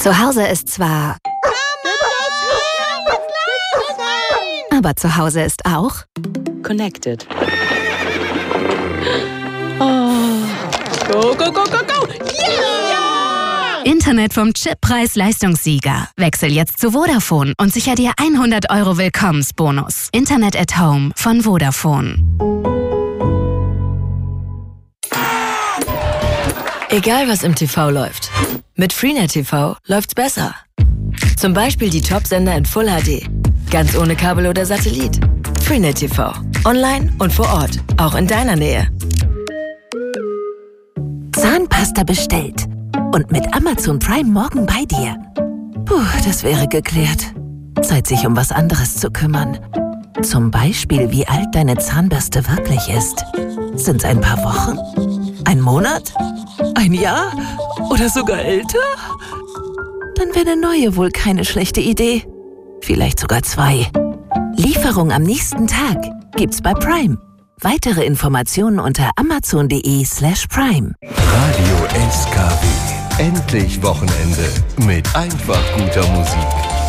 Zu Hause ist zwar... Aber zu Hause ist auch... Connected. Oh. Go, go, go, go, go! Yeah! Internet vom Chippreis-Leistungssieger. Wechsel jetzt zu Vodafone und sicher dir 100 € Willkommensbonus. Internet at Home von Vodafone. Egal was im TV läuft. Mit Freenet TV läuft's besser. Zum Beispiel die Top-Sender in Full HD. Ganz ohne Kabel oder Satellit. Freenet TV. Online und vor Ort. Auch in deiner Nähe. Zahnpasta bestellt. Und mit Amazon Prime morgen bei dir. Puh, das wäre geklärt. Zeit, sich um was anderes zu kümmern. Zum Beispiel, wie alt deine Zahnbürste wirklich ist. Sind's ein paar Wochen? Ein Monat? Ein Jahr? Oder sogar älter? Dann wäre eine neue wohl keine schlechte Idee. Vielleicht sogar 2. Lieferung am nächsten Tag gibt's bei Prime. Weitere Informationen unter amazon.de/prime. Radio SKW. Endlich Wochenende mit einfach guter Musik.